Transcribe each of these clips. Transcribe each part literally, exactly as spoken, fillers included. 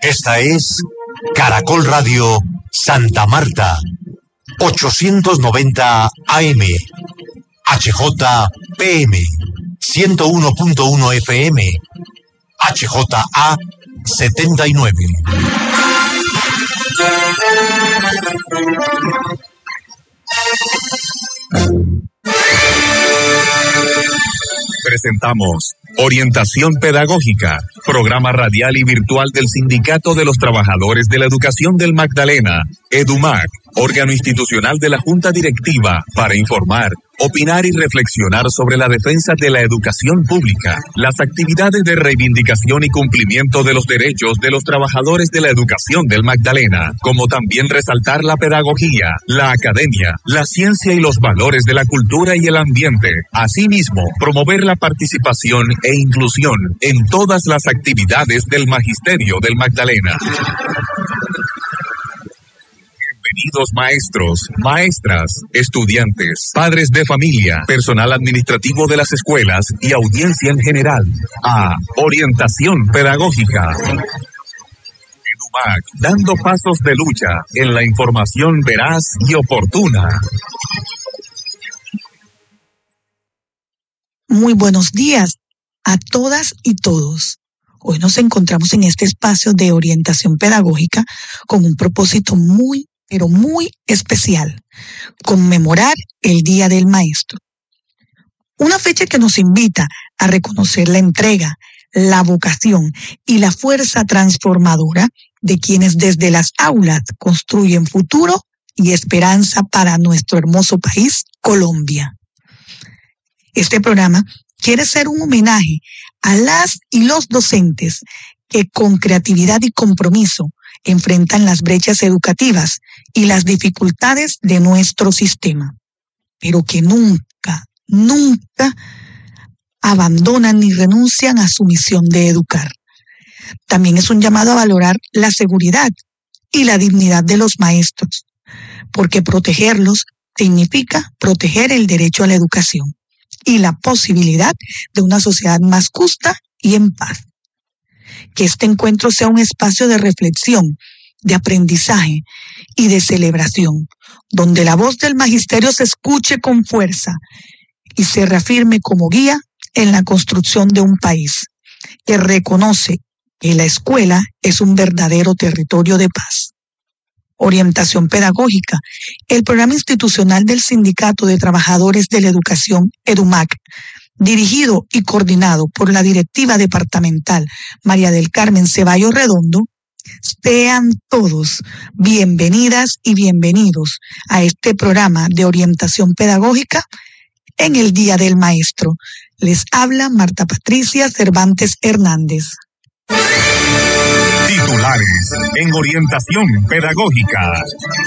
Esta es Caracol Radio Santa Marta, ochocientos noventa A M, H J P M, ciento uno punto uno F M, H J A setenta y nueve. Presentamos Orientación Pedagógica, programa radial y virtual del Sindicato de los Trabajadores de la Educación del Magdalena, EDUMAC, órgano institucional de la Junta Directiva, para informar, opinar y reflexionar sobre la defensa de la educación pública, las actividades de reivindicación y cumplimiento de los derechos de los trabajadores de la educación del Magdalena, como también resaltar la pedagogía, la academia, la ciencia y los valores de la cultura y el ambiente. Asimismo, promover la participación e inclusión en todas las actividades del Magisterio del Magdalena. Bienvenidos maestros, maestras, estudiantes, padres de familia, personal administrativo de las escuelas y audiencia en general a Orientación Pedagógica. EDUMAC, dando pasos de lucha en la información veraz y oportuna. Muy buenos días a todas y todos. Hoy nos encontramos en este espacio de orientación pedagógica con un propósito muy pero muy especial: conmemorar el Día del Maestro. Una fecha que nos invita a reconocer la entrega, la vocación y la fuerza transformadora de quienes desde las aulas construyen futuro y esperanza para nuestro hermoso país, Colombia. Este programa quiere ser un homenaje a las y los docentes que con creatividad y compromiso enfrentan las brechas educativas y las dificultades de nuestro sistema, pero que nunca, nunca abandonan ni renuncian a su misión de educar. También es un llamado a valorar la seguridad y la dignidad de los maestros, porque protegerlos significa proteger el derecho a la educación y la posibilidad de una sociedad más justa y en paz. Que este encuentro sea un espacio de reflexión, de aprendizaje y de celebración, donde la voz del magisterio se escuche con fuerza y se reafirme como guía en la construcción de un país que reconoce que la escuela es un verdadero territorio de paz. Orientación Pedagógica, el programa institucional del Sindicato de Trabajadores de la Educación, EDUMAC, dirigido y coordinado por la directiva departamental María del Carmen Ceballos Redondo. Sean todos bienvenidas y bienvenidos a este programa de orientación pedagógica en el Día del Maestro. Les habla Marta Patricia Cervantes Hernández. Titulares en Orientación Pedagógica.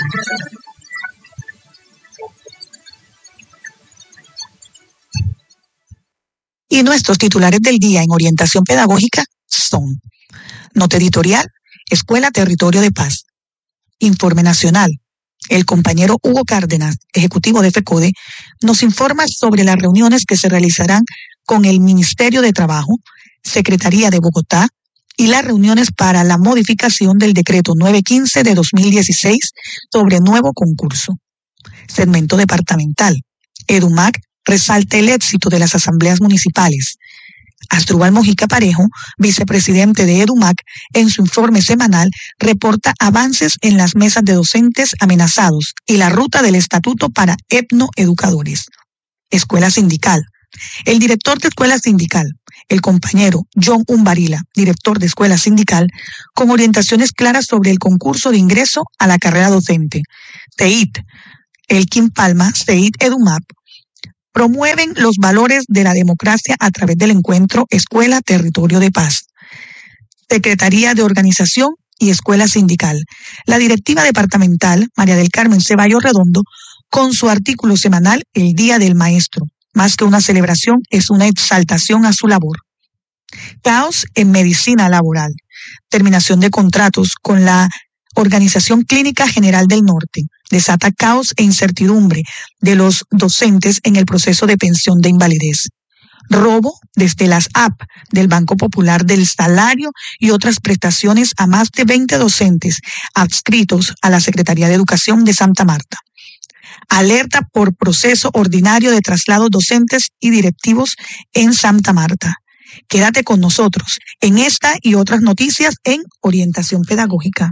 Y nuestros titulares del día en orientación pedagógica son: nota editorial, Escuela Territorio de Paz. Informe nacional. El compañero Hugo Cárdenas, ejecutivo de FECODE, nos informa sobre las reuniones que se realizarán con el Ministerio de Trabajo, Secretaría de Bogotá y las reuniones para la modificación del decreto novecientos quince de dos mil dieciséis sobre nuevo concurso. Segmento departamental. EDUMAC resalta el éxito de las asambleas municipales. Asdrúbal Mojica Parejo, vicepresidente de EDUMAC, en su informe semanal reporta avances en las mesas de docentes amenazados y la ruta del estatuto para etnoeducadores. Escuela sindical. El director de escuela sindical, el compañero John Umbarila, director de escuela sindical, con orientaciones claras sobre el concurso de ingreso a la carrera docente. C E I T, Elkin Palma, C E I T EDUMAP, promueven los valores de la democracia a través del encuentro Escuela Territorio de Paz. Secretaría de Organización y Escuela Sindical. La directiva departamental, María del Carmen Ceballos Redondo, con su artículo semanal El Día del Maestro. Más que una celebración, es una exaltación a su labor. Caos en medicina laboral. Terminación de contratos con la Organización Clínica General del Norte. Desata caos e incertidumbre de los docentes en el proceso de pensión de invalidez. robo desde las apps del Banco Popular del salario y otras prestaciones a más de veinte docentes adscritos a la Secretaría de Educación de Santa Marta. Alerta por proceso ordinario de traslados docentes y directivos en Santa Marta. Quédate con nosotros en esta y otras noticias en Orientación Pedagógica.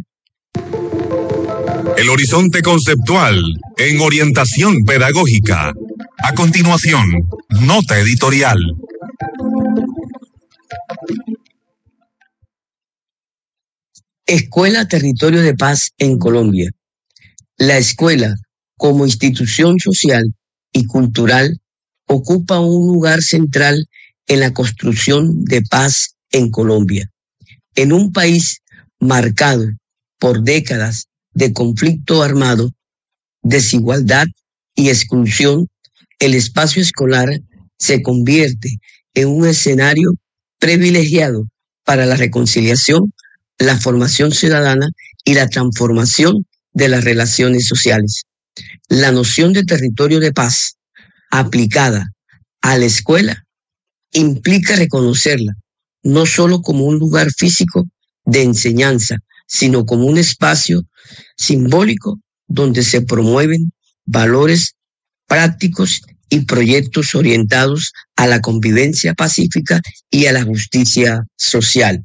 El horizonte conceptual en Orientación Pedagógica. A continuación, nota editorial. Escuela Territorio de Paz en Colombia. La escuela, como institución social y cultural, ocupa un lugar central en la construcción de paz en Colombia. En un país marcado por décadas de conflicto armado, desigualdad y exclusión, el espacio escolar se convierte en un escenario privilegiado para la reconciliación, la formación ciudadana y la transformación de las relaciones sociales. La noción de territorio de paz aplicada a la escuela implica reconocerla no solo como un lugar físico de enseñanza, sino como un espacio simbólico donde se promueven valores prácticos y proyectos orientados a la convivencia pacífica y a la justicia social.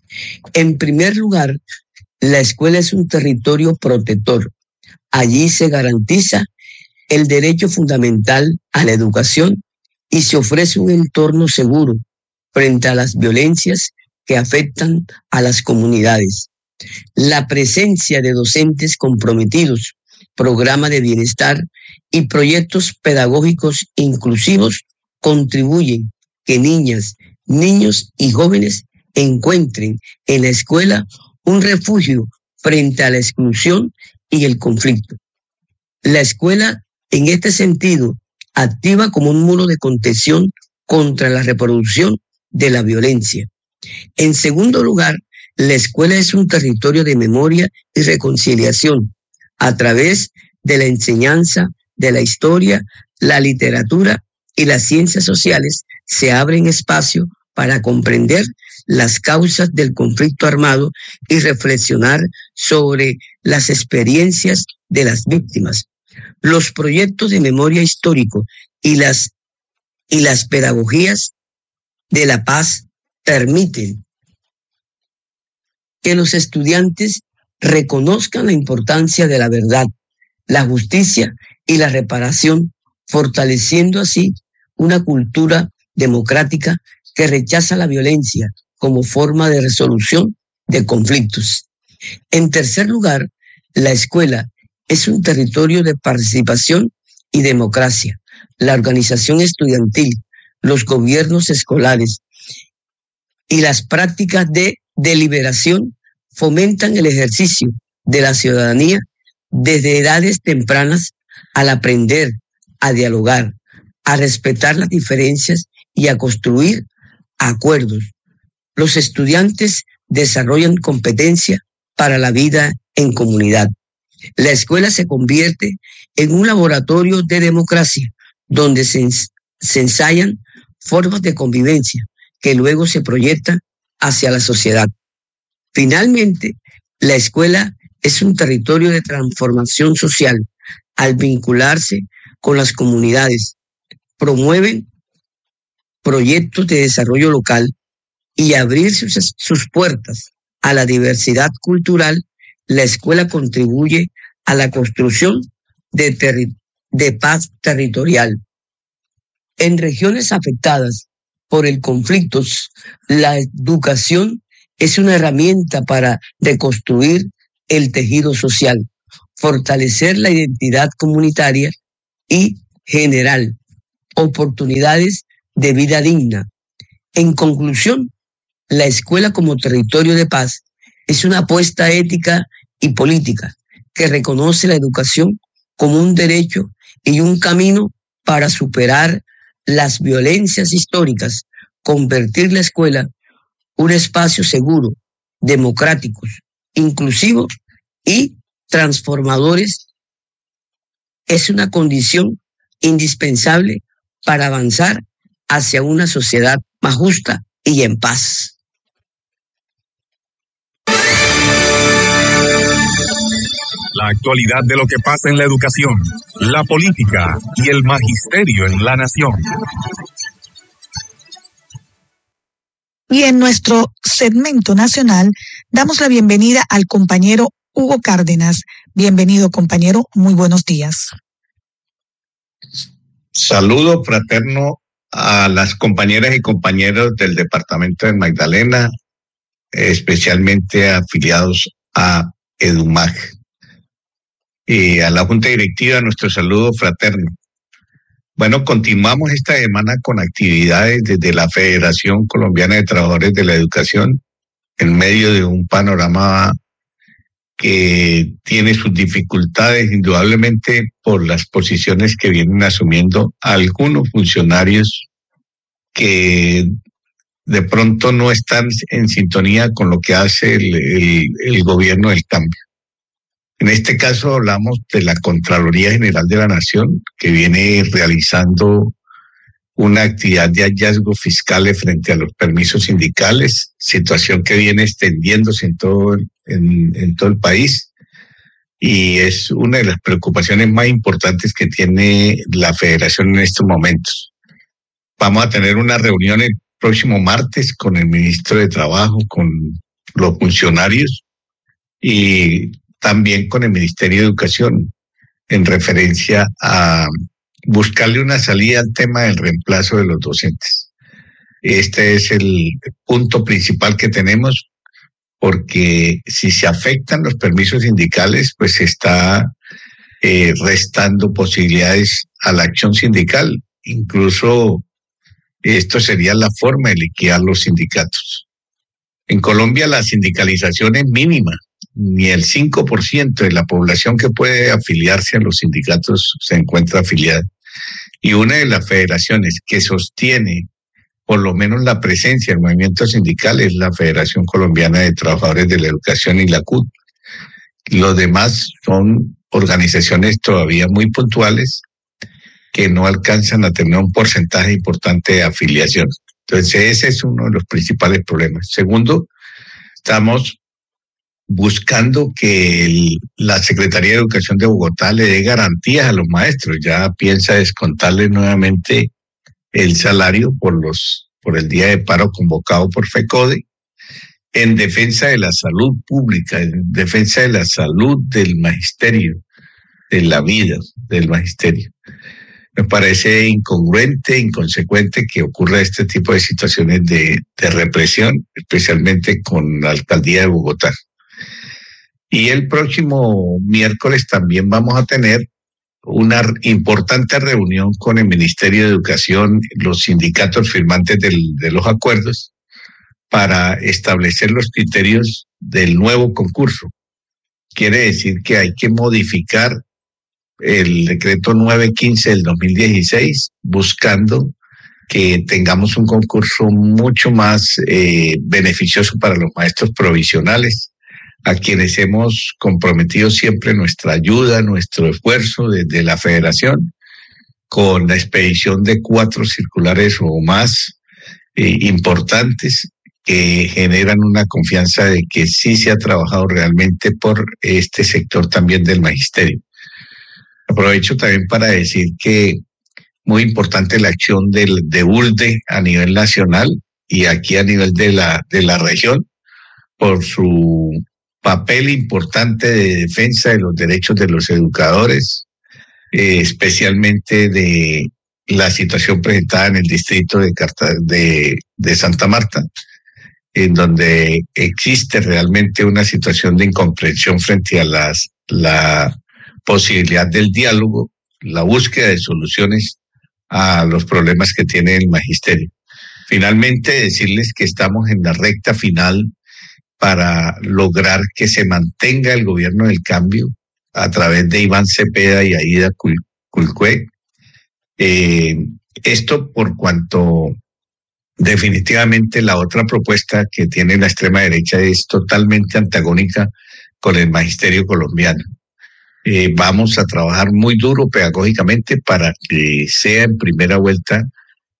En primer lugar, la escuela es un territorio protector. Allí se garantiza el derecho fundamental a la educación y se ofrece un entorno seguro frente a las violencias que afectan a las comunidades. La presencia de docentes comprometidos, programa de bienestar y proyectos pedagógicos inclusivos contribuyen que niñas, niños y jóvenes encuentren en la escuela un refugio frente a la exclusión y el conflicto. La escuela, en este sentido, activa como un muro de contención contra la reproducción de la violencia. En segundo lugar, la escuela es un territorio de memoria y reconciliación a través de la enseñanza de la historia, la literatura y las ciencias sociales. Se abren espacio para comprender las causas del conflicto armado y reflexionar sobre las experiencias de las víctimas. Los proyectos de memoria histórico y las, y las pedagogías de la paz permiten que los estudiantes reconozcan la importancia de la verdad, la justicia y la reparación, fortaleciendo así una cultura democrática que rechaza la violencia como forma de resolución de conflictos. En tercer lugar, la escuela es un territorio de participación y democracia. La organización estudiantil, los gobiernos escolares y las prácticas de deliberación fomentan el ejercicio de la ciudadanía desde edades tempranas al aprender a dialogar, a respetar las diferencias y a construir acuerdos. Los estudiantes desarrollan competencia para la vida en comunidad. La escuela se convierte en un laboratorio de democracia donde se, ens- se ensayan formas de convivencia que luego se proyectan hacia la sociedad. Finalmente, la escuela es un territorio de transformación social al vincularse con las comunidades. Promueven proyectos de desarrollo local y abrir sus, sus puertas a la diversidad cultural. La escuela contribuye a la construcción de, terri- de paz territorial. En regiones afectadas por el conflicto, la educación es una herramienta para reconstruir el tejido social, fortalecer la identidad comunitaria y generar oportunidades de vida digna. En conclusión, la escuela como territorio de paz es una apuesta ética y política que reconoce la educación como un derecho y un camino para superar las violencias históricas, convertir la escuela un espacio seguro, democrático, inclusivo y transformadores es una condición indispensable para avanzar hacia una sociedad más justa y en paz. La actualidad de lo que pasa en la educación, la política y el magisterio en la nación. Y en nuestro segmento nacional damos la bienvenida al compañero Hugo Cárdenas. Bienvenido, compañero. Muy buenos días. Saludo fraterno a las compañeras y compañeros del departamento de Magdalena, especialmente afiliados a EDUMAC. Y a la Junta Directiva, nuestro saludo fraterno. Bueno, continuamos esta semana con actividades desde la Federación Colombiana de Trabajadores de la Educación, en medio de un panorama que tiene sus dificultades, indudablemente por las posiciones que vienen asumiendo algunos funcionarios que de pronto no están en sintonía con lo que hace el, el, el gobierno del cambio. En este caso hablamos de la Contraloría General de la Nación, que viene realizando una actividad de hallazgos fiscales frente a los permisos sindicales, situación que viene extendiéndose en todo, en, en todo el país, y es una de las preocupaciones más importantes que tiene la Federación en estos momentos. Vamos a tener una reunión el próximo martes con el ministro de Trabajo, con los funcionarios y también con el Ministerio de Educación, en referencia a buscarle una salida al tema del reemplazo de los docentes. Este es el punto principal que tenemos, porque si se afectan los permisos sindicales, pues se está eh, restando posibilidades a la acción sindical. Incluso esto sería la forma de liquidar los sindicatos. En Colombia la sindicalización es mínima. Ni el cinco por ciento de la población que puede afiliarse a los sindicatos se encuentra afiliada. Y una de las federaciones que sostiene por lo menos la presencia del movimiento sindical es la Federación Colombiana de Trabajadores de la Educación y la C U T. Los demás son organizaciones todavía muy puntuales que no alcanzan a tener un porcentaje importante de afiliación. Entonces ese es uno de los principales problemas. Segundo, estamos buscando que el, la Secretaría de Educación de Bogotá le dé garantías a los maestros. Ya piensa descontarle nuevamente el salario por los por el día de paro convocado por FECODE, en defensa de la salud pública, en defensa de la salud del magisterio, de la vida del magisterio. Me parece incongruente, inconsecuente que ocurra este tipo de situaciones de, de represión, especialmente con la alcaldía de Bogotá. Y el próximo miércoles también vamos a tener una importante reunión con el Ministerio de Educación, los sindicatos firmantes del, de los acuerdos, para establecer los criterios del nuevo concurso. Quiere decir que hay que modificar el decreto nueve quince del dos mil dieciséis, buscando que tengamos un concurso mucho más eh, beneficioso para los maestros provisionales, a quienes hemos comprometido siempre nuestra ayuda, nuestro esfuerzo desde la Federación, con la expedición de cuatro circulares o más eh, importantes que generan una confianza de que sí se ha trabajado realmente por este sector también del magisterio. Aprovecho también para decir que muy importante la acción del, de ULDE a nivel nacional y aquí a nivel de la, de la región, por su papel importante de defensa de los derechos de los educadores, eh, especialmente de la situación presentada en el distrito de, Carta, de, de Santa Marta, en donde existe realmente una situación de incomprensión frente a las, la posibilidad del diálogo, la búsqueda de soluciones a los problemas que tiene el magisterio. Finalmente, decirles que estamos en la recta final para lograr que se mantenga el gobierno del cambio a través de Iván Cepeda y Aida Culcué. Eh, esto por cuanto definitivamente la otra propuesta que tiene la extrema derecha es totalmente antagónica con el magisterio colombiano. Eh, vamos a trabajar muy duro pedagógicamente para que sea en primera vuelta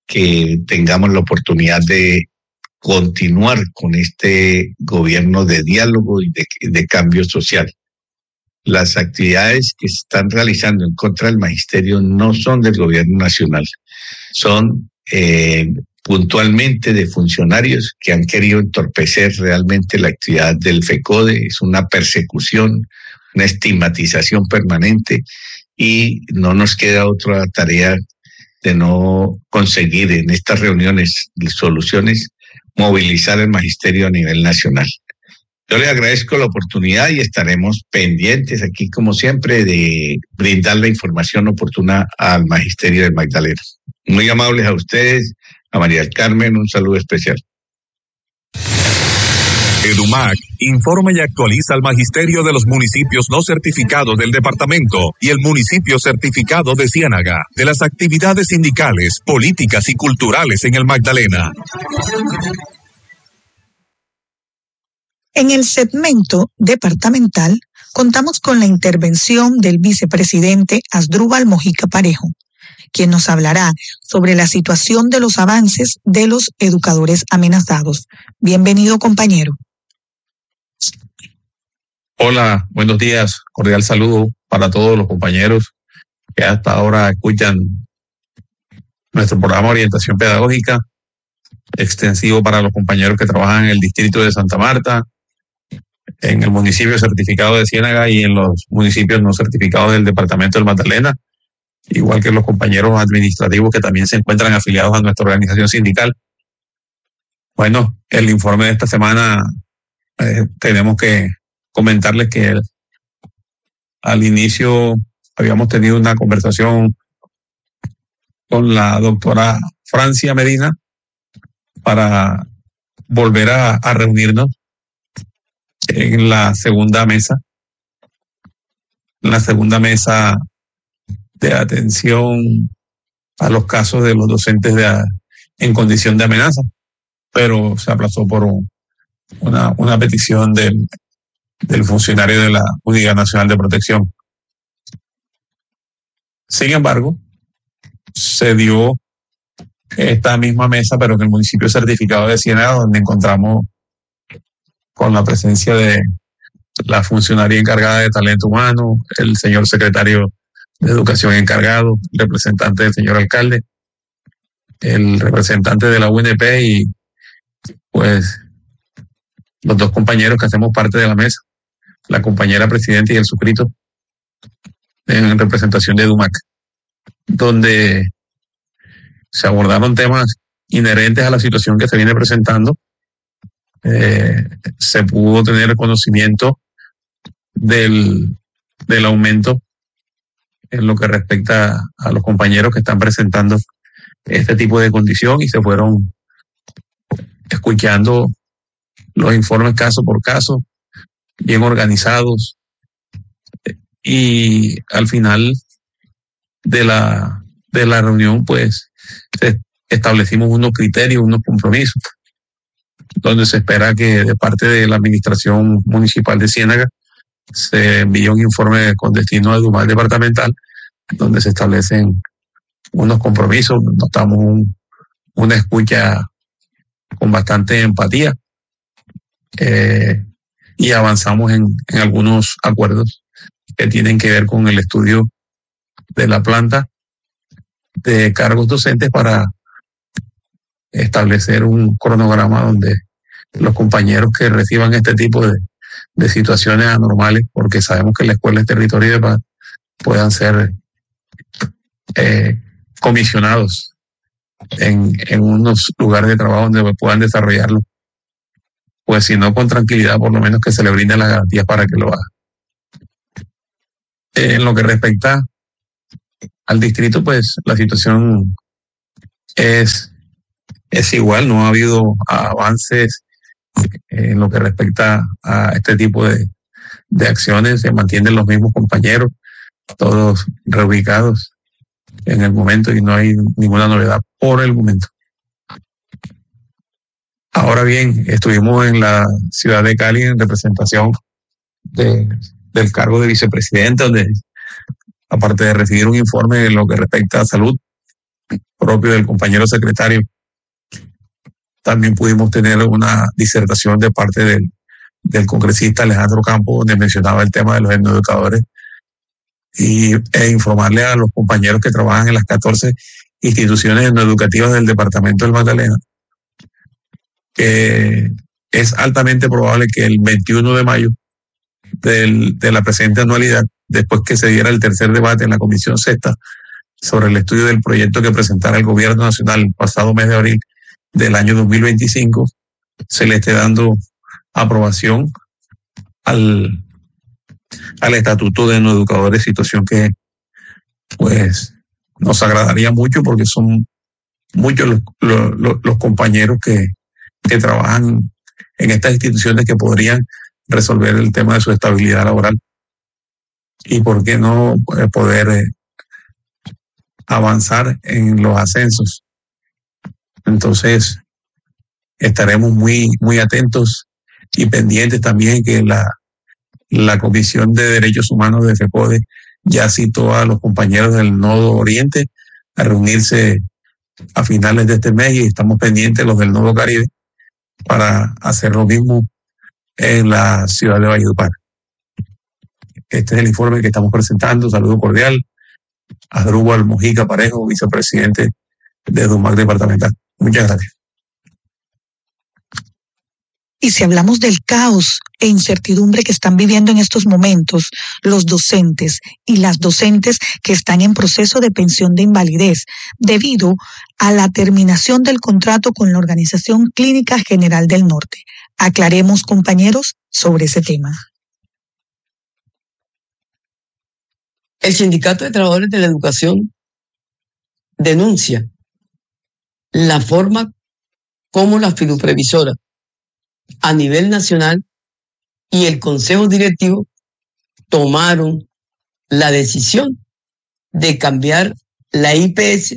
que tengamos la oportunidad de continuar con este gobierno de diálogo y de, de cambio social. Las actividades que se están realizando en contra del magisterio no son del gobierno nacional, son eh, puntualmente de funcionarios que han querido entorpecer realmente la actividad del FECODE. Es una persecución, una estigmatización permanente, y no nos queda otra tarea de no conseguir en estas reuniones soluciones, movilizar el magisterio a nivel nacional. Yo le agradezco la oportunidad y estaremos pendientes aquí, como siempre, de brindar la información oportuna al magisterio de Magdalena. Muy amables a ustedes, a María del Carmen, un saludo especial. EDUMAC informa y actualiza al magisterio de los municipios no certificados del departamento y el municipio certificado de Ciénaga de las actividades sindicales, políticas y culturales en el Magdalena. En el segmento departamental contamos con la intervención del vicepresidente Asdrúbal Mojica Parejo, quien nos hablará sobre la situación de los avances de los educadores amenazados. Bienvenido, compañero. Hola, buenos días. Cordial saludo para todos los compañeros que hasta ahora escuchan nuestro programa de orientación pedagógica, extensivo para los compañeros que trabajan en el distrito de Santa Marta, en el municipio certificado de Ciénaga y en los municipios no certificados del departamento del Magdalena, igual que los compañeros administrativos que también se encuentran afiliados a nuestra organización sindical. Bueno, el informe de esta semana eh, tenemos que comentarles que el, al inicio habíamos tenido una conversación con la doctora Francia Medina para volver a, a reunirnos en la segunda mesa, en la segunda mesa de atención a los casos de los docentes de, en condición de amenaza, pero se aplazó por un, una, una petición del, del funcionario de la Unidad Nacional de Protección. Sin embargo, se dio esta misma mesa, pero en el municipio certificado de Ciénaga, donde encontramos con la presencia de la funcionaria encargada de talento humano, el señor secretario de Educación encargado, el representante del señor alcalde, el representante de la U N P y pues los dos compañeros que hacemos parte de la mesa, la compañera presidenta y el suscrito en representación de EDUMAC, donde se abordaron temas inherentes a la situación que se viene presentando. Eh, se pudo tener conocimiento del, del aumento en lo que respecta a los compañeros que están presentando este tipo de condición y se fueron escuchando los informes caso por caso, bien organizados, y al final de la, de la reunión pues establecimos unos criterios, unos compromisos, donde se espera que de parte de la administración municipal de Ciénaga se envíe un informe con destino al EDUMAC departamental, donde se establecen unos compromisos, notamos un, una escucha con bastante empatía, eh, y avanzamos en, en algunos acuerdos que tienen que ver con el estudio de la planta de cargos docentes para establecer un cronograma donde los compañeros que reciban este tipo de, de situaciones anormales, porque sabemos que la escuela es territorio de paz, puedan ser eh, comisionados en, en unos lugares de trabajo donde puedan desarrollarlo. Pues si no con tranquilidad, por lo menos que se le brinden las garantías para que lo haga. Eh, en lo que respecta al distrito, pues la situación es, es igual, no ha habido avances en lo que respecta a este tipo de, de acciones, se mantienen los mismos compañeros, todos reubicados en el momento y no hay ninguna novedad por el momento. Ahora bien, estuvimos en la ciudad de Cali en representación de, del cargo de vicepresidente, donde aparte de recibir un informe en lo que respecta a salud, propio del compañero secretario, también pudimos tener una disertación de parte del, del congresista Alejandro Campos, donde mencionaba el tema de los educadores y e informarle a los compañeros que trabajan en las catorce instituciones educativas del departamento del Magdalena que es altamente probable que el veintiuno de mayo del, de la presente anualidad, después que se diera el tercer debate en la Comisión Sexta sobre el estudio del proyecto que presentara el Gobierno Nacional el pasado mes de abril del año dos mil veinticinco, se le esté dando aprobación al, al Estatuto de No Educadores, situación que pues nos agradaría mucho porque son muchos los, los, los compañeros que, que trabajan en estas instituciones que podrían resolver el tema de su estabilidad laboral y por qué no poder eh, avanzar en los ascensos. Entonces estaremos muy muy atentos y pendientes también que la, la Comisión de Derechos Humanos de FEPODE ya citó a los compañeros del Nodo Oriente a reunirse a finales de este mes y estamos pendientes los del Nodo Caribe para hacer lo mismo en la ciudad de Valledupar. Este es el informe que estamos presentando. Saludo cordial a Asdrúbal Mojica Parejo, vicepresidente de EDUMAC departamental. Muchas gracias. Y si hablamos del caos e incertidumbre que están viviendo en estos momentos los docentes y las docentes que están en proceso de pensión de invalidez debido a la terminación del contrato con la Organización Clínica General del Norte. Aclaremos, compañeros, sobre ese tema. El Sindicato de Trabajadores de la Educación denuncia la forma como la fiduprevisora a nivel nacional y el Consejo Directivo tomaron la decisión de cambiar la I P S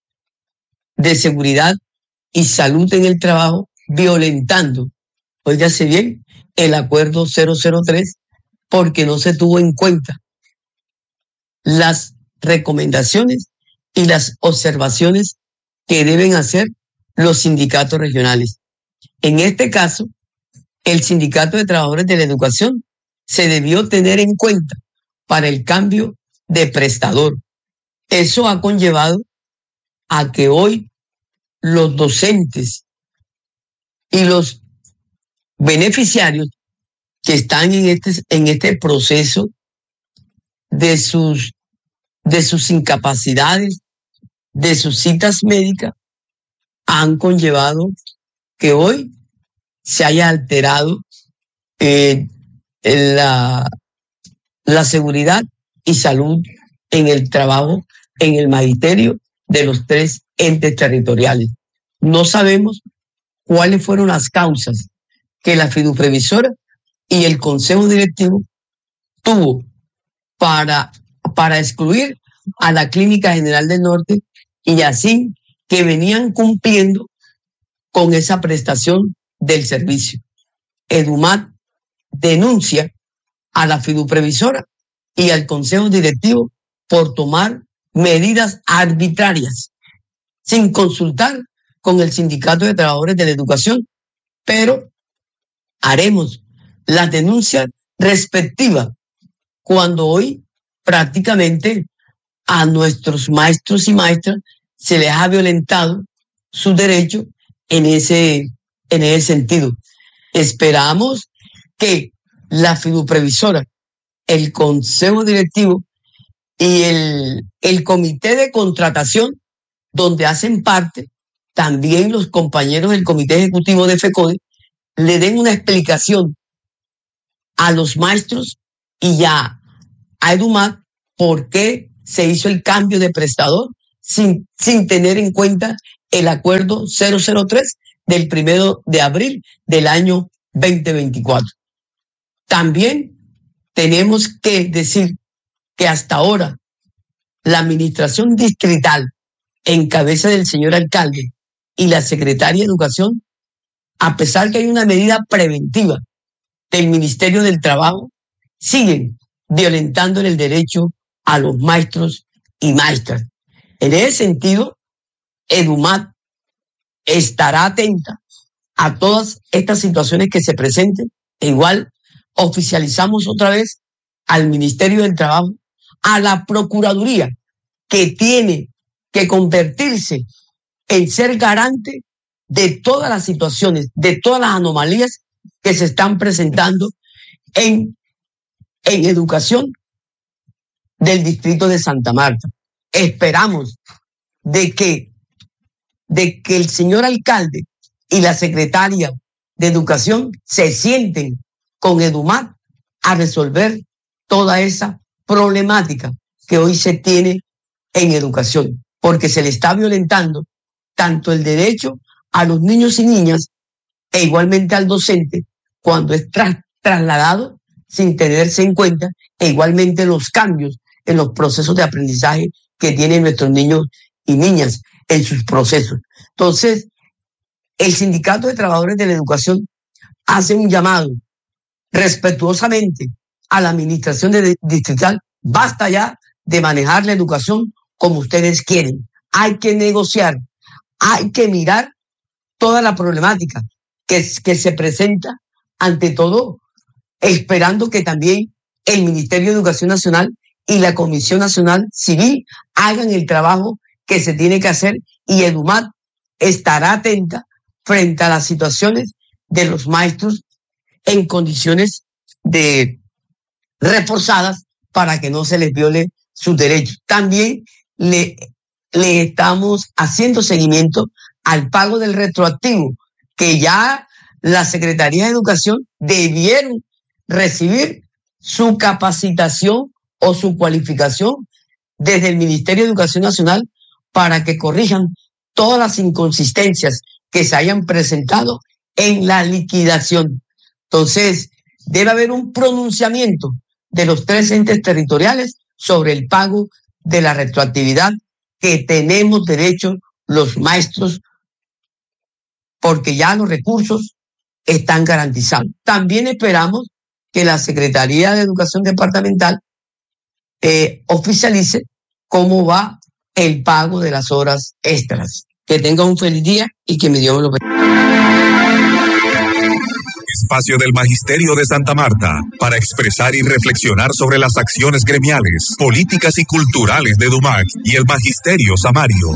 de seguridad y salud en el trabajo, violentando, óigase bien, el acuerdo cero cero tres, porque no se tuvo en cuenta las recomendaciones y las observaciones que deben hacer los sindicatos regionales. En este caso, el Sindicato de Trabajadores de la Educación se debió tener en cuenta para el cambio de prestador. Eso ha conllevado a que hoy los docentes y los beneficiarios que están en este, en este proceso de sus, de sus incapacidades, de sus citas médicas, han conllevado que hoy se haya alterado eh, la, la seguridad y salud en el trabajo, en el magisterio de los tres entes territoriales. No sabemos cuáles fueron las causas que la fiduprevisora y el Consejo Directivo tuvo para, para excluir a la Clínica General del Norte y así que venían cumpliendo con esa prestación del servicio. EDUMAC denuncia a la fiduprevisora y al Consejo Directivo por tomar medidas arbitrarias sin consultar con el Sindicato de Trabajadores de la Educación, pero haremos las denuncias respectivas cuando hoy prácticamente a nuestros maestros y maestras se les ha violentado su derecho en ese, en ese sentido. Esperamos que la fiduprevisora, el Consejo Directivo y el, el Comité de Contratación, donde hacen parte también los compañeros del Comité Ejecutivo de FECODE, le den una explicación a los maestros y ya a EDUMAC por qué se hizo el cambio de prestador sin, sin tener en cuenta el acuerdo cero cero tres del primero de abril del año veinte veinticuatro. También tenemos que decir que hasta ahora la administración distrital en cabeza del señor alcalde y la secretaria de Educación, a pesar que hay una medida preventiva del Ministerio del Trabajo, siguen violentando el derecho a los maestros y maestras. En ese sentido, EDUMAC estará atenta a todas estas situaciones que se presenten. E igual oficializamos otra vez al Ministerio del Trabajo, a la Procuraduría, que tiene que convertirse en ser garante de todas las situaciones, de todas las anomalías que se están presentando en, en educación del distrito de Santa Marta. Esperamos de que, de que el señor alcalde y la secretaria de Educación se sienten con EDUMAC a resolver toda esa problemática que hoy se tiene en educación, porque se le está violentando tanto el derecho a los niños y niñas e igualmente al docente cuando es tras, trasladado sin tenerse en cuenta, e igualmente los cambios en los procesos de aprendizaje que tienen nuestros niños y niñas en sus procesos. Entonces, el Sindicato de Trabajadores de la Educación hace un llamado respetuosamente a la administración de, distrital. Basta ya de manejar la educación como ustedes quieren. Hay que negociar, hay que mirar toda la problemática que, que se presenta, ante todo, esperando que también el Ministerio de Educación Nacional y la Comisión Nacional Civil hagan el trabajo que se tiene que hacer, y EDUMAC estará atenta frente a las situaciones de los maestros en condiciones de reforzadas para que no se les viole sus derechos. También le, le estamos haciendo seguimiento al pago del retroactivo, que ya la Secretaría de Educación debieron recibir su capacitación o su cualificación desde el Ministerio de Educación Nacional para que corrijan todas las inconsistencias que se hayan presentado en la liquidación. Entonces, debe haber un pronunciamiento de los tres entes territoriales sobre el pago de la retroactividad que tenemos derecho los maestros, porque ya los recursos están garantizados. También esperamos que la Secretaría de Educación Departamental eh, oficialice cómo va el pago de las horas extras. Que tenga un feliz día y que mi Dios me lo bendiga. Espacio del Magisterio de Santa Marta para expresar y reflexionar sobre las acciones gremiales, políticas y culturales de EDUMAC y el Magisterio Samario.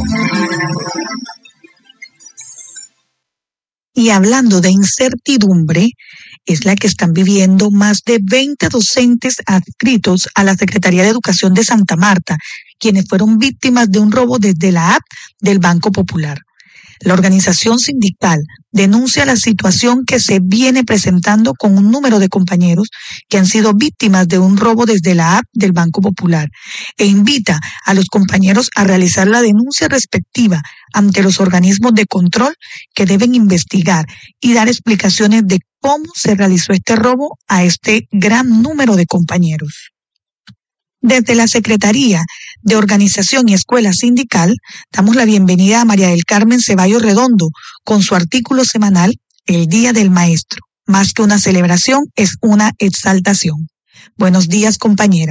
Y hablando de incertidumbre, es la que están viviendo más de veinte docentes adscritos a la Secretaría de Educación de Santa Marta, quienes fueron víctimas de un robo desde la app del Banco Popular. La organización sindical denuncia la situación que se viene presentando con un número de compañeros que han sido víctimas de un robo desde la app del Banco Popular e invita a los compañeros a realizar la denuncia respectiva ante los organismos de control que deben investigar y dar explicaciones de cómo se realizó este robo a este gran número de compañeros. Desde la Secretaría de Organización y Escuela Sindical, damos la bienvenida a María del Carmen Ceballos Redondo con su artículo semanal El Día del Maestro. Más que una celebración, es una exaltación. Buenos días, compañera.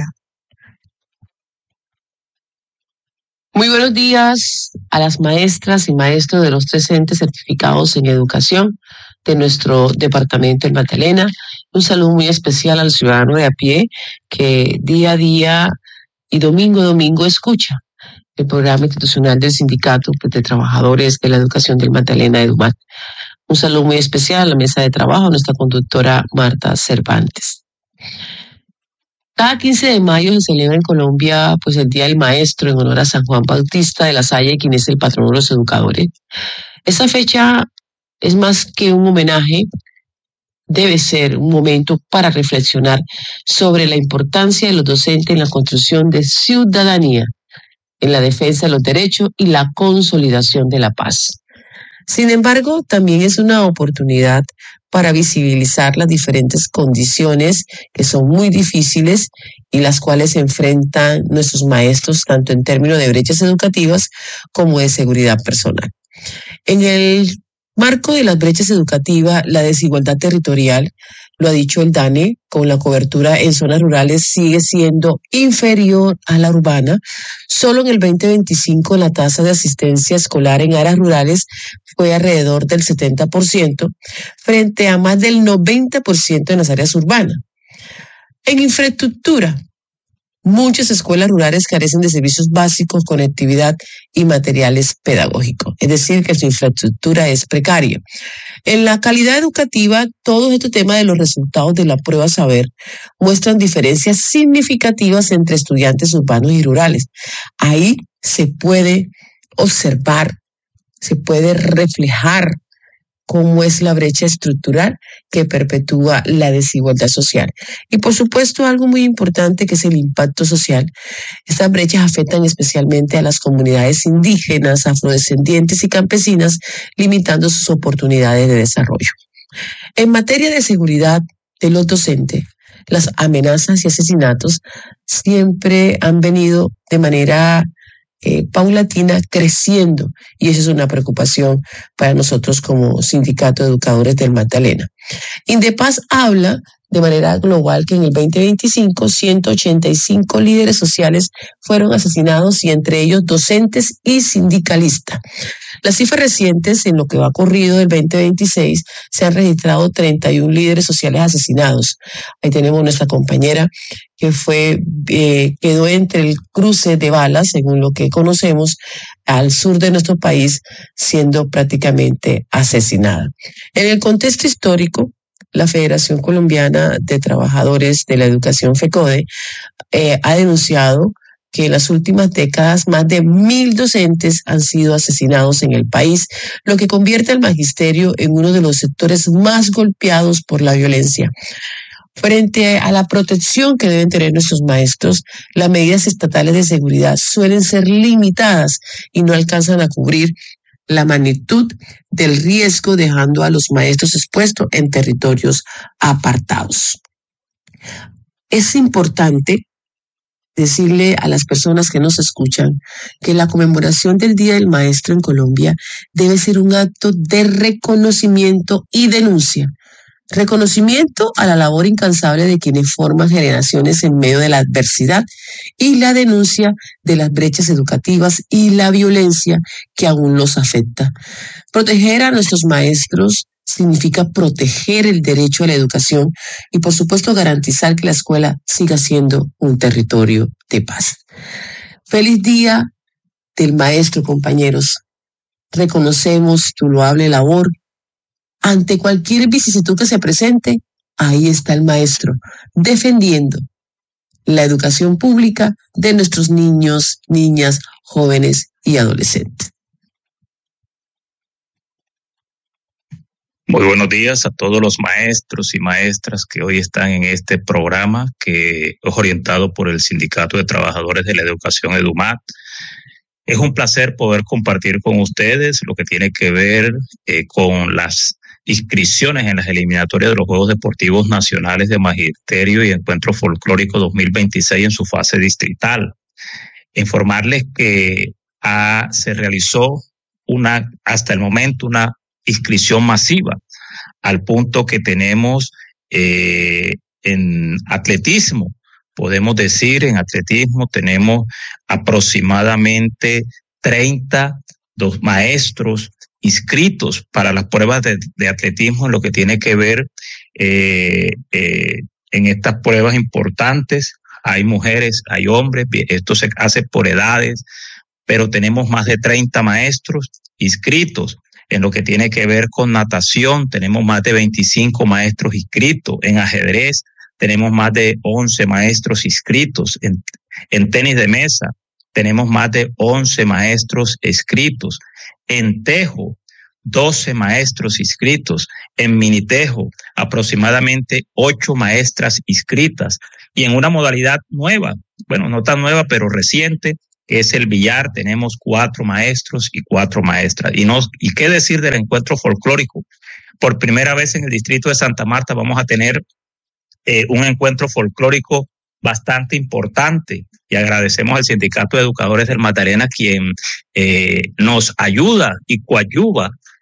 Muy buenos días a las maestras y maestros de los tres entes certificados en educación de nuestro departamento en Magdalena. Un saludo muy especial al ciudadano de a pie que día a día y domingo a domingo escucha el programa institucional del Sindicato de Trabajadores de la Educación del Magdalena, EDUMAC. Un saludo muy especial a la mesa de trabajo, a nuestra conductora Marta Cervantes. Cada quince de mayo se celebra en Colombia pues, el Día del Maestro en honor a San Juan Bautista de la Salle, quien es el patrono de los educadores. Esta fecha es más que un homenaje, debe ser un momento para reflexionar sobre la importancia de los docentes en la construcción de ciudadanía, en la defensa de los derechos y la consolidación de la paz. Sin embargo, también es una oportunidad para visibilizar las diferentes condiciones que son muy difíciles y las cuales se enfrentan nuestros maestros tanto en términos de brechas educativas como de seguridad personal. En el marco de las brechas educativas, la desigualdad territorial, lo ha dicho el DANE, con la cobertura en zonas rurales sigue siendo inferior a la urbana. Solo en el veinte veinticinco la tasa de asistencia escolar en áreas rurales fue alrededor del setenta por ciento, frente a más del noventa por ciento en las áreas urbanas. En infraestructura, muchas escuelas rurales carecen de servicios básicos, conectividad y materiales pedagógicos, es decir, que su infraestructura es precaria. En la calidad educativa, todo este tema de los resultados de la prueba saber muestran diferencias significativas entre estudiantes urbanos y rurales. Ahí se puede observar, se puede reflejar cómo es la brecha estructural que perpetúa la desigualdad social. Y por supuesto, algo muy importante que es el impacto social. Estas brechas afectan especialmente a las comunidades indígenas, afrodescendientes y campesinas, limitando sus oportunidades de desarrollo. En materia de seguridad de los docentes, las amenazas y asesinatos siempre han venido de manera Eh, paulatina creciendo, y eso es una preocupación para nosotros como Sindicato de Educadores del Magdalena. Indepaz habla de manera global que en el veinte veinticinco ciento ochenta y cinco líderes sociales fueron asesinados, y entre ellos docentes y sindicalistas. Las cifras recientes, en lo que va corrido del veinte veintiséis, se han registrado treinta y uno líderes sociales asesinados. Ahí tenemos nuestra compañera que fue eh, quedó entre el cruce de balas, según lo que conocemos, al sur de nuestro país, siendo prácticamente asesinada. En el contexto histórico, la Federación Colombiana de Trabajadores de la Educación, FECODE, eh, ha denunciado que en las últimas décadas más de mil docentes han sido asesinados en el país, lo que convierte al magisterio en uno de los sectores más golpeados por la violencia. Frente a la protección que deben tener nuestros maestros, las medidas estatales de seguridad suelen ser limitadas y no alcanzan a cubrir la magnitud del riesgo, dejando a los maestros expuestos en territorios apartados. Es importante decirle a las personas que nos escuchan que la conmemoración del Día del Maestro en Colombia debe ser un acto de reconocimiento y denuncia. Reconocimiento a la labor incansable de quienes forman generaciones en medio de la adversidad, y la denuncia de las brechas educativas y la violencia que aún los afecta. Proteger a nuestros maestros significa proteger el derecho a la educación y, por supuesto, garantizar que la escuela siga siendo un territorio de paz. Feliz Día del Maestro, compañeros. Reconocemos tu loable labor. Ante cualquier vicisitud que se presente, ahí está el maestro, defendiendo la educación pública de nuestros niños, niñas, jóvenes y adolescentes. Muy buenos días a todos los maestros y maestras que hoy están en este programa que es orientado por el Sindicato de Trabajadores de la Educación, EDUMAC. Es un placer poder compartir con ustedes lo que tiene que ver eh, con las inscripciones en las eliminatorias de los Juegos Deportivos Nacionales de Magisterio y Encuentro Folclórico dos mil veintiséis en su fase distrital. Informarles que ah, se realizó una, hasta el momento, una inscripción masiva, al punto que tenemos eh, en atletismo, podemos decir, en atletismo tenemos aproximadamente treinta dos maestros inscritos para las pruebas de, de atletismo en lo que tiene que ver eh, eh, en estas pruebas importantes. Hay mujeres, hay hombres, esto se hace por edades, pero tenemos más de treinta maestros inscritos. En lo que tiene que ver con natación, tenemos más de veinticinco maestros inscritos. En ajedrez, tenemos más de once maestros inscritos. En, en tenis de mesa, tenemos más de once maestros inscritos. En tejo, doce maestros inscritos. En minitejo, aproximadamente ocho maestras inscritas. Y en una modalidad nueva, bueno, no tan nueva, pero reciente, que es el billar, tenemos cuatro maestros y cuatro maestras. Y, no, y qué decir del encuentro folclórico. Por primera vez en el distrito de Santa Marta vamos a tener eh, un encuentro folclórico bastante importante, y agradecemos al Sindicato de Educadores del Magdalena, quien eh, nos ayuda y coadyuva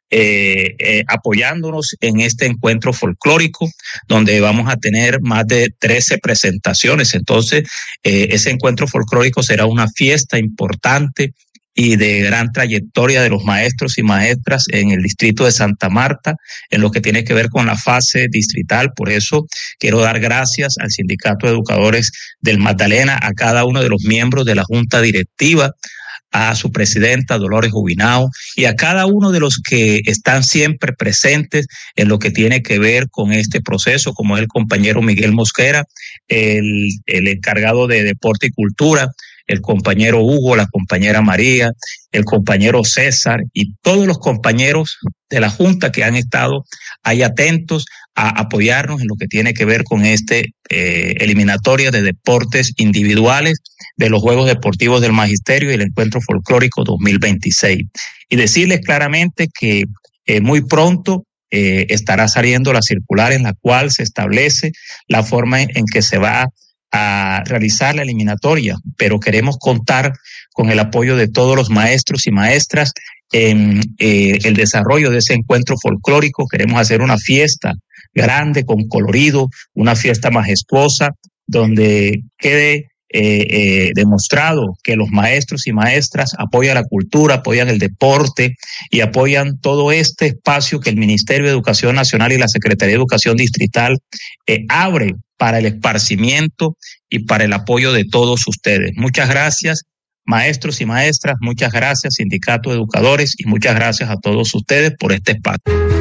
eh, eh, apoyándonos en este encuentro folclórico, donde vamos a tener más de trece presentaciones. Entonces, eh, ese encuentro folclórico será una fiesta importante y de gran trayectoria de los maestros y maestras en el distrito de Santa Marta, en lo que tiene que ver con la fase distrital. Por eso quiero dar gracias al Sindicato de Educadores del Magdalena, a cada uno de los miembros de la Junta Directiva, a su presidenta Dolores Jubinao y a cada uno de los que están siempre presentes en lo que tiene que ver con este proceso, como es el compañero Miguel Mosquera, el, el encargado de Deporte y Cultura, el compañero Hugo, la compañera María, el compañero César y todos los compañeros de la Junta que han estado ahí atentos a apoyarnos en lo que tiene que ver con este eh, eliminatoria de deportes individuales de los Juegos Deportivos del Magisterio y el Encuentro Folclórico dos mil veintiséis. Y decirles claramente que eh, muy pronto eh, estará saliendo la circular en la cual se establece la forma en, en que se va a realizar la eliminatoria, pero queremos contar con el apoyo de todos los maestros y maestras en eh, el desarrollo de ese encuentro folclórico. Queremos hacer una fiesta grande, con colorido, una fiesta majestuosa, donde quede eh, eh, demostrado que los maestros y maestras apoyan la cultura, apoyan el deporte y apoyan todo este espacio que el Ministerio de Educación Nacional y la Secretaría de Educación Distrital eh, abre para el esparcimiento y para el apoyo de todos ustedes. Muchas gracias, maestros y maestras, muchas gracias, Sindicato de Educadores, y muchas gracias a todos ustedes por este espacio.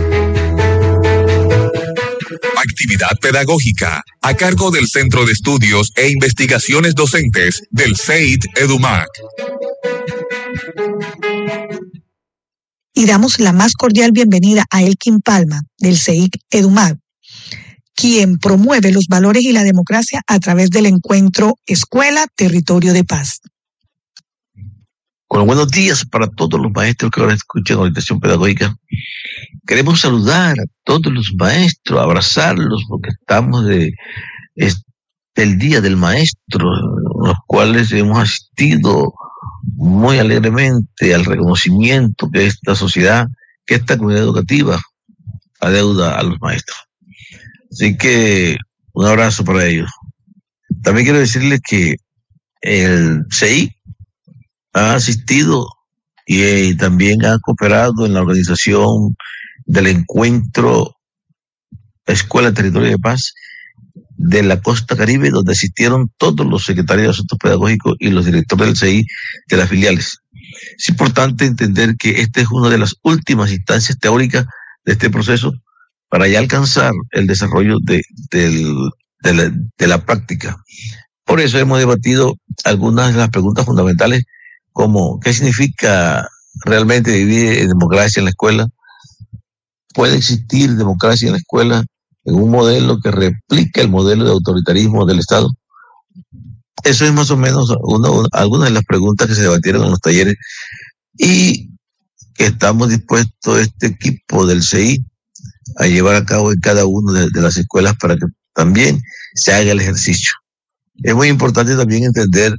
Actividad pedagógica a cargo del Centro de Estudios e Investigaciones Docentes del C E I D EduMac. Y damos la más cordial bienvenida a Elkin Palma, del C E I D EduMac, quien promueve los valores y la democracia a través del encuentro Escuela Territorio de Paz. Bueno, buenos días para todos los maestros que ahora escuchan orientación pedagógica. Queremos saludar a todos los maestros, abrazarlos, porque estamos de, es, del Día del Maestro, los cuales hemos asistido muy alegremente al reconocimiento que esta sociedad, que esta comunidad educativa adeuda a los maestros. Así que un abrazo para ellos. También quiero decirles que el C E I ha asistido y eh, también ha cooperado en la organización del encuentro Escuela Territorio de Paz de la Costa Caribe, donde asistieron todos los secretarios de Asuntos Pedagógicos y los directores del C E I de las filiales. Es importante entender que esta es una de las últimas instancias teóricas de este proceso para ya alcanzar el desarrollo de, del, de, la, de la práctica. Por eso hemos debatido algunas de las preguntas fundamentales, como ¿qué significa realmente vivir en democracia en la escuela? ¿Puede existir democracia en la escuela en un modelo que replica el modelo de autoritarismo del Estado? Eso es más o menos uno, algunas de las preguntas que se debatieron en los talleres, y que estamos dispuestos, este equipo del C E I, a llevar a cabo en cada una de, de las escuelas para que también se haga el ejercicio. Es muy importante también entender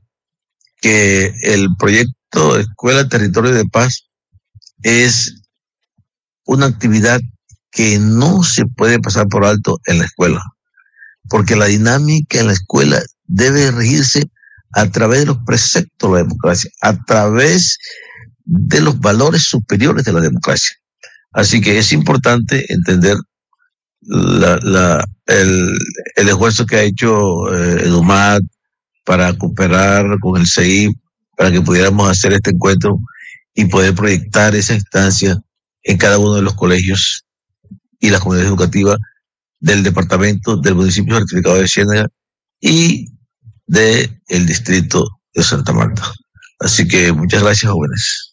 que el proyecto Escuela Territorio de Paz es una actividad que no se puede pasar por alto en la escuela, porque la dinámica en la escuela debe regirse a través de los preceptos de la democracia, a través de los valores superiores de la democracia. Así que es importante entender la, la, el, el esfuerzo que ha hecho eh, EduMac para cooperar con el C E I, para que pudiéramos hacer este encuentro y poder proyectar esa instancia en cada uno de los colegios y las comunidades educativas del departamento, del municipio certificado de Ciénaga y del distrito de Santa Marta. Así que muchas gracias, jóvenes.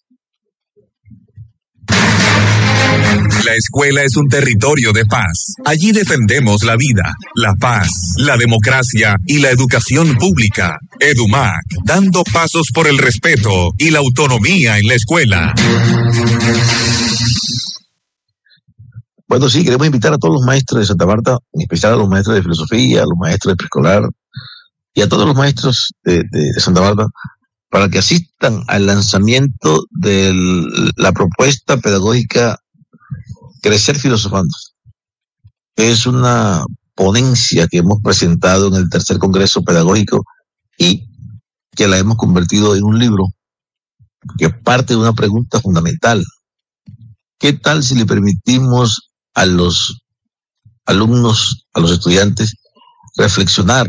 La escuela es un territorio de paz. Allí defendemos la vida, la paz, la democracia y la educación pública. EduMac, dando pasos por el respeto y la autonomía en la escuela. Bueno, sí, queremos invitar a todos los maestros de Santa Marta, en especial a los maestros de filosofía, a los maestros de preescolar y a todos los maestros de, de, de Santa Marta, para que asistan al lanzamiento de la propuesta pedagógica Crecer filosofando. Es una ponencia que hemos presentado en el tercer Congreso Pedagógico y que la hemos convertido en un libro que parte de una pregunta fundamental. ¿Qué tal si le permitimos a los alumnos, a los estudiantes, reflexionar